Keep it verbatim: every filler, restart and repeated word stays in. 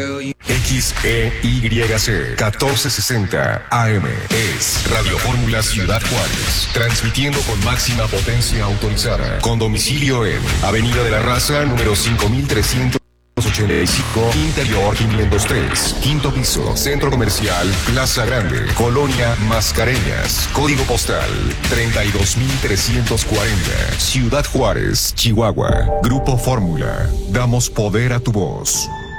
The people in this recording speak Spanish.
X E Y C catorce sesenta A M es Radio Fórmula Ciudad Juárez, transmitiendo con máxima potencia autorizada, con domicilio en Avenida de la Raza, número cinco mil trescientos ochenta y cinco, Interior quinientos tres, quinto piso, Centro Comercial Plaza Grande, Colonia Mascareñas, código postal treinta y dos mil trescientos cuarenta, Ciudad Juárez, Chihuahua. Grupo Fórmula, damos poder a tu voz.